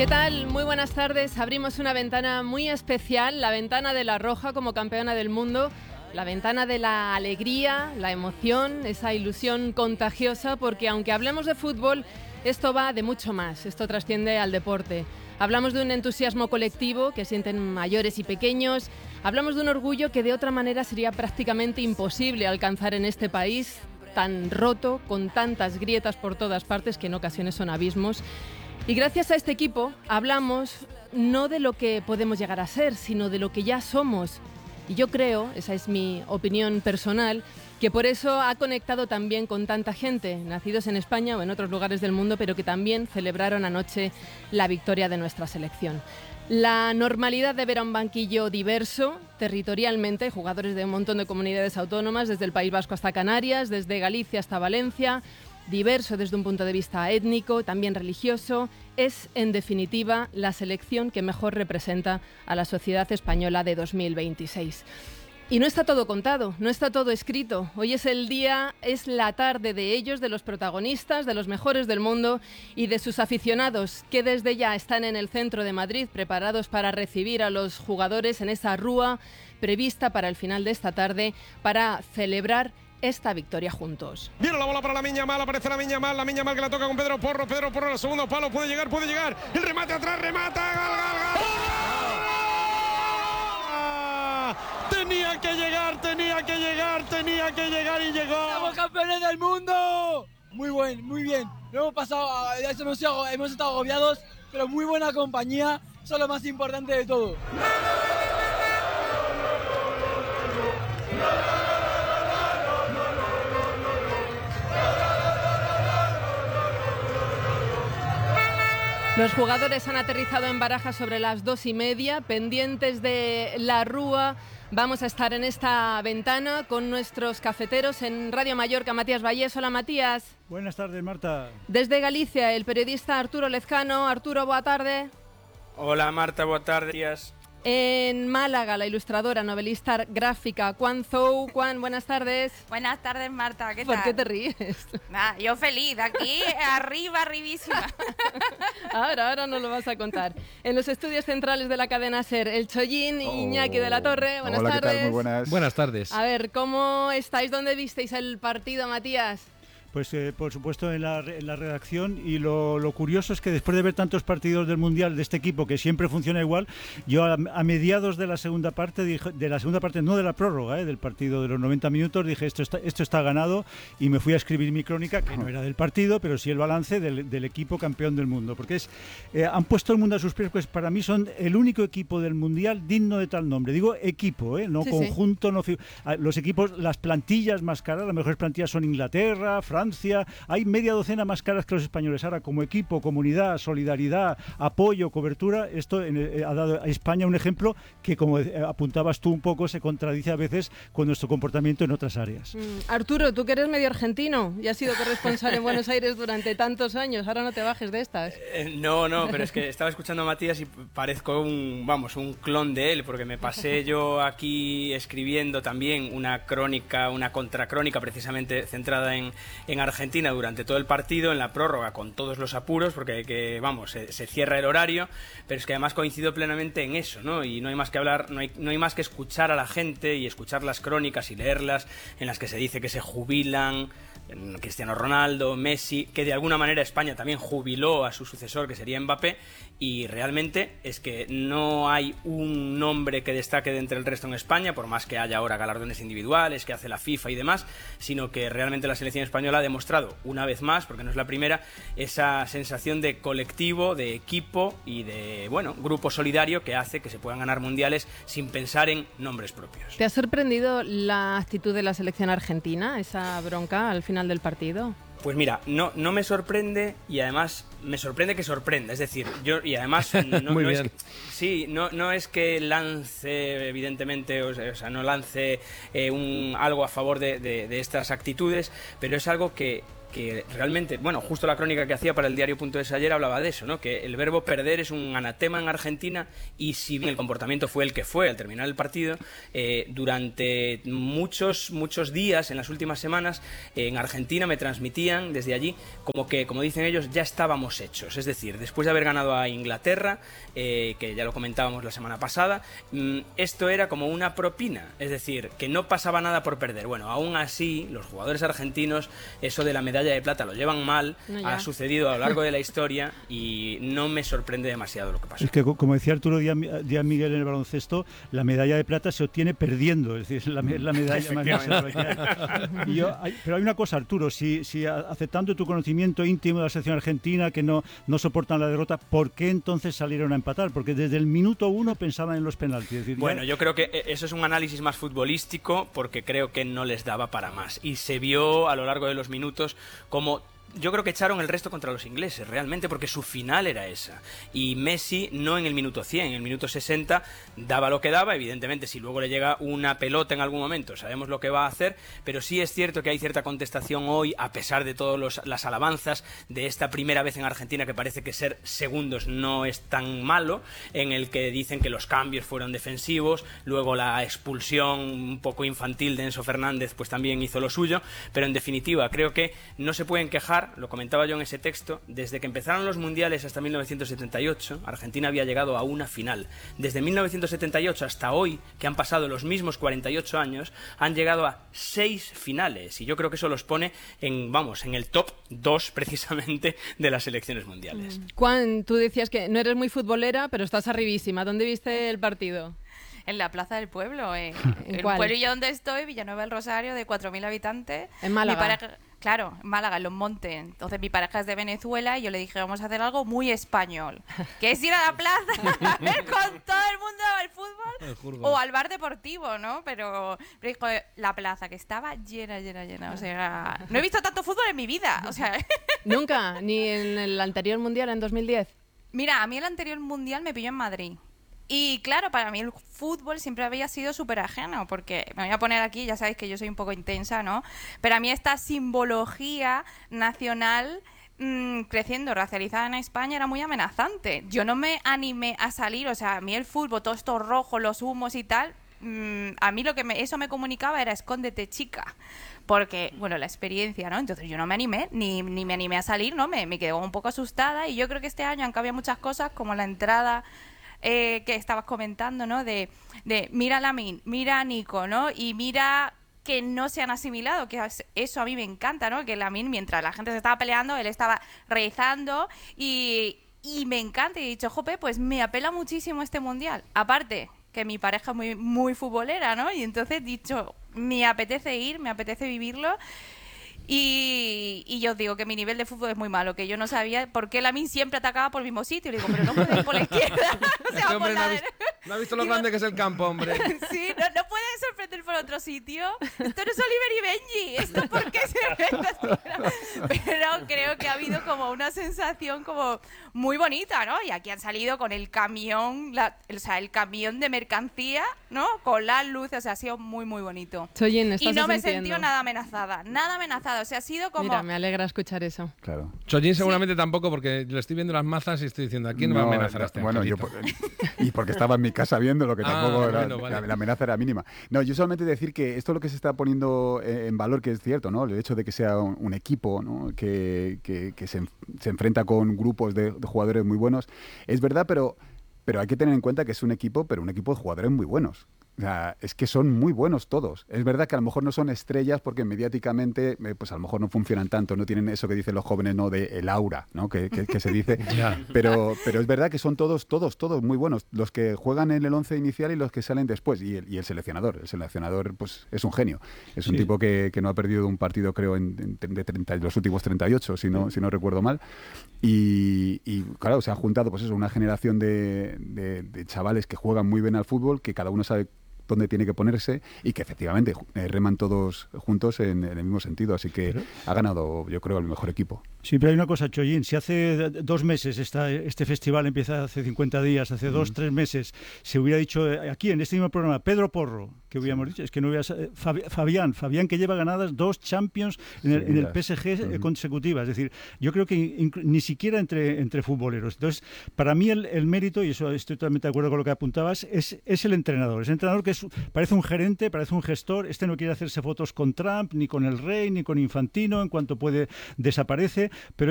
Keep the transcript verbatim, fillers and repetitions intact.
¿Qué tal? Muy buenas tardes. Abrimos una ventana muy especial, la ventana de La Roja como campeona del mundo, la ventana de la alegría, la emoción, esa ilusión contagiosa, porque aunque hablemos de fútbol, esto va de mucho más, esto trasciende al deporte. Hablamos de un entusiasmo colectivo que sienten mayores y pequeños, hablamos de un orgullo que de otra manera sería prácticamente imposible alcanzar en este país tan roto, con tantas grietas por todas partes que en ocasiones son abismos. Y gracias a este equipo hablamos no de lo que podemos llegar a ser, sino de lo que ya somos. Y yo creo, esa es mi opinión personal, que por eso ha conectado también con tanta gente, nacidos en España o en otros lugares del mundo, pero que también celebraron anoche la victoria de nuestra selección. La normalidad de ver a un banquillo diverso, territorialmente, jugadores de un montón de comunidades autónomas, desde el País Vasco hasta Canarias, desde Galicia hasta Valencia, diverso desde un punto de vista étnico, también religioso, es en definitiva la selección que mejor representa a la sociedad española de dos mil veintiséis. Y no está todo contado, no está todo escrito. Hoy es el día, es la tarde de ellos, de los protagonistas, de los mejores del mundo y de sus aficionados que desde ya están en el centro de Madrid preparados para recibir a los jugadores en esa rúa prevista para el final de esta tarde para celebrar esta victoria juntos. Viene la bola para Lamine Yamal, aparece Lamine Yamal, Lamine Yamal que la toca con Pedro Porro, Pedro Porro en el segundo palo, puede llegar, puede llegar, el remate atrás, remata, gal, gal, gal. Tenía que llegar, tenía que llegar, tenía que llegar y llegó. ¡Somos campeones del mundo! Muy buen, muy bien. Lo hemos pasado, hemos, hemos estado agobiados, pero muy buena compañía, eso es lo más importante de todo. Los jugadores han aterrizado en Barajas sobre las dos y media, pendientes de la rúa. Vamos a estar en esta ventana con nuestros cafeteros en Radio Mallorca. Matías Vallés, hola Matías. Buenas tardes, Marta. Desde Galicia, el periodista Arturo Lezcano. Arturo, boa tarde. Hola Marta, boa tarde. Días. En Málaga, la ilustradora, novelista gráfica, Juan Zou. Juan, buenas tardes. Buenas tardes, Marta, ¿qué ¿Por tal? qué te ríes? Nah, yo feliz, aquí arriba, arribísima. Ahora, ahora nos lo vas a contar. En los estudios centrales de la cadena SER, el Chollín, oh. Iñaki de la Torre. Buenas Hola, tardes. ¿qué tal? Muy buenas. Buenas tardes. A ver, ¿cómo estáis? ¿Dónde visteis el partido, Matías? Pues eh, por supuesto en la, en la redacción, y lo, lo curioso es que después de ver tantos partidos del Mundial de este equipo que siempre funciona igual, yo a, a mediados de la segunda parte, dije, de la segunda parte no de la prórroga, eh, del partido de los noventa minutos, dije esto está, esto está ganado, y me fui a escribir mi crónica, que no era del partido, pero sí el balance del, del equipo campeón del mundo, porque es eh, han puesto el mundo a sus pies, pues para mí son el único equipo del Mundial digno de tal nombre. Digo equipo, eh, no sí, conjunto, sí. no los equipos, las plantillas más caras, las mejores plantillas son Inglaterra, Francia, Francia, hay media docena más caras que los españoles. Ahora, como equipo, comunidad, solidaridad, apoyo, cobertura, esto eh, ha dado a España un ejemplo que, como eh, apuntabas tú un poco, se contradice a veces con nuestro comportamiento en otras áreas. Mm. Arturo, tú que eres medio argentino y has sido corresponsal en Buenos Aires durante tantos años, ahora no te bajes de estas. Eh, no, no, pero es que estaba escuchando a Matías y parezco un, vamos, un clon de él, porque me pasé yo aquí escribiendo también una crónica, una contracrónica precisamente centrada en en Argentina durante todo el partido, en la prórroga, con todos los apuros, porque que, vamos, se, se cierra el horario, pero es que además coincido plenamente en eso, ¿no? Y no hay más que hablar, no hay, no hay más que escuchar a la gente y escuchar las crónicas y leerlas, en las que se dice que se jubilan Cristiano Ronaldo, Messi, que de alguna manera España también jubiló a su sucesor, que sería Mbappé, y realmente es que no hay un nombre que destaque de entre el resto en España, por más que haya ahora galardones individuales que hace la FIFA y demás, sino que realmente la selección española ha demostrado una vez más, porque no es la primera, esa sensación de colectivo, de equipo y de, bueno, grupo solidario que hace que se puedan ganar mundiales sin pensar en nombres propios. ¿Te ha sorprendido la actitud de la selección argentina, esa bronca al final del partido? Pues mira, no, no me sorprende, y además me sorprende que sorprenda, es decir, yo y además no, Muy no bien. es que, sí, no, no es que lance evidentemente, o sea, no lance eh, un, algo a favor de, de, de estas actitudes, pero es algo que que realmente, bueno, justo la crónica que hacía para el diario.es ayer hablaba de eso, ¿no? Que el verbo perder es un anatema en Argentina, y si bien el comportamiento fue el que fue al terminar el partido, eh, durante muchos, muchos días, en las últimas semanas, eh, en Argentina me transmitían desde allí como que, como dicen ellos, ya estábamos hechos. Es decir, después de haber ganado a Inglaterra, eh, que ya lo comentábamos la semana pasada, mmm, esto era como una propina, es decir, que no pasaba nada por perder. Bueno, aún así, los jugadores argentinos, eso de la medalla de plata lo llevan mal, no, ha sucedido a lo largo de la historia, y no me sorprende demasiado lo que pasó. Es que, como decía Arturo Díaz Miguel en el baloncesto, la medalla de plata se obtiene perdiendo, es decir, la, la medalla más grande. Y yo, hay, pero hay una cosa, Arturo, si, si aceptando tu conocimiento íntimo de la selección argentina, que no, no soportan la derrota, ¿por qué entonces salieron a empatar? Porque desde el minuto uno pensaban en los penaltis. Es decir, bueno, ya... yo creo que eso es un análisis más futbolístico, porque creo que no les daba para más. Y se vio a lo largo de los minutos como... Yo creo que echaron el resto contra los ingleses, realmente, porque su final era esa. Y Messi, no en el minuto cien, en el minuto sesenta, daba lo que daba. Evidentemente, si luego le llega una pelota en algún momento, sabemos lo que va a hacer, pero sí es cierto que hay cierta contestación hoy, a pesar de todas las alabanzas de esta primera vez en Argentina, que parece que ser segundos no es tan malo, en el que dicen que los cambios fueron defensivos, luego la expulsión un poco infantil de Enzo Fernández pues también hizo lo suyo, pero en definitiva creo que no se pueden quejar. Lo comentaba yo en ese texto, desde que empezaron los mundiales hasta mil novecientos setenta y ocho, Argentina había llegado a una final. Desde mil novecientos setenta y ocho hasta hoy, que han pasado los mismos cuarenta y ocho años, han llegado a seis finales, y yo creo que eso los pone en, vamos, en el top dos precisamente de las selecciones mundiales. Juan, tú decías que no eres muy futbolera, pero estás arribísima. ¿Dónde viste el partido? En la Plaza del Pueblo, eh. ¿En el cuál? pueblillo donde estoy, Villanueva del Rosario, de cuatro mil habitantes. En Málaga. Mi pareja, claro, en Málaga, en Los Montes. Entonces mi pareja es de Venezuela y yo le dije, vamos a hacer algo muy español, que es ir a la plaza a ver con todo el mundo al fútbol o al bar deportivo, ¿no? Pero, pero dijo, la plaza, que estaba llena, llena, llena. O sea, no he visto tanto fútbol en mi vida. O sea, ¿nunca? ¿Ni en el anterior mundial, en dos mil diez? Mira, a mí el anterior mundial me pilló en Madrid. Y claro, para mí el fútbol siempre había sido súper ajeno, porque me voy a poner aquí, ya sabéis que yo soy un poco intensa, ¿no? Pero a mí esta simbología nacional mmm, creciendo, racializada en España, era muy amenazante. Yo no me animé a salir, o sea, a mí el fútbol, todo esto rojo, los humos y tal, mmm, a mí lo que me, eso me comunicaba era escóndete, chica. Porque, bueno, la experiencia, ¿no? Entonces yo no me animé, ni, ni me animé a salir, ¿no? Me, me quedé un poco asustada, y yo creo que este año han cambiado muchas cosas, como la entrada... Eh, que estabas comentando, ¿no? De, de mira a Lamine, mira a Nico, ¿no? Y mira que no se han asimilado, que eso a mí me encanta, ¿no? Que Lamine, mientras la gente se estaba peleando, él estaba rezando y, y me encanta. Y he dicho, jope, pues me apela muchísimo este mundial. Aparte, que mi pareja es muy, muy futbolera, ¿no? Y entonces he dicho, me apetece ir, me apetece vivirlo. Y, y yo digo que mi nivel de fútbol es muy malo, que yo no sabía por qué Lamine siempre atacaba por el mismo sitio. Y digo, pero no puede ir por la izquierda. O sea, este hombre por no, la ha visto, no ha visto lo grande que es el campo, hombre. Sí, no, no puede sorprender por otro sitio. Esto no es Oliver y Benji. ¿Esto por qué se ve? Pero creo que ha habido como una sensación como muy bonita, ¿no? Y aquí han salido con el camión, la, o sea, el camión de mercancía, ¿no? Con las luces, o sea, ha sido muy, muy bonito. Choyin, ¿estás y no me he sintiendo? sentido nada amenazada, nada amenazada. O sea, ha sido como... Mira, me alegra escuchar eso. Claro. Choyin seguramente sí. Tampoco, porque le estoy viendo las mazas y estoy diciendo, ¿a quién no, va a amenazar a este Bueno, yo, y porque estaba en mi casa viendo lo que tampoco ah, era, bueno, vale. la, la amenaza era mínima. No, yo solamente decir que esto es lo que se está poniendo en valor, que es cierto, ¿no? El hecho de que sea un, un equipo, ¿no? que, que, que se, se enfrenta con grupos de, de jugadores muy buenos, es verdad, pero, pero hay que tener en cuenta que es un equipo, pero un equipo de jugadores muy buenos. O sea, es que son muy buenos todos. Es verdad que a lo mejor no son estrellas porque mediáticamente eh, pues a lo mejor no funcionan tanto, no tienen eso que dicen los jóvenes, no, de el aura, ¿no? que, que, que se dice. Yeah. pero, pero es verdad que son todos, todos, todos muy buenos. Los que juegan en el once inicial y los que salen después. Y el, y el seleccionador. El seleccionador pues es un genio. Es un sí. tipo que, que no ha perdido un partido, creo, en, en de treinta, los últimos treinta y ocho, si no, mm. si no recuerdo mal. Y, y claro, se ha juntado pues eso, una generación de, de, de chavales que juegan muy bien al fútbol, que cada uno sabe dónde tiene que ponerse y que efectivamente eh, reman todos juntos en, en el mismo sentido. Así que ha ganado, yo creo, el mejor equipo. Sí, pero hay una cosa, Chollín, si hace dos meses esta, este festival empieza hace cincuenta días, hace dos, mm. tres meses, se hubiera dicho aquí en este mismo programa, Pedro Porro, que hubiéramos sí. dicho, es que no hubiera... Fabián, Fabián que lleva ganadas dos Champions en el, en el P S G uh-huh. consecutivas, es decir, yo creo que ni siquiera entre, entre futboleros. Entonces, para mí el, el mérito, y eso estoy totalmente de acuerdo con lo que apuntabas, es, es el entrenador. Es el entrenador que es, parece un gerente, parece un gestor, este no quiere hacerse fotos con Trump, ni con el rey, ni con Infantino, en cuanto puede desaparece, pero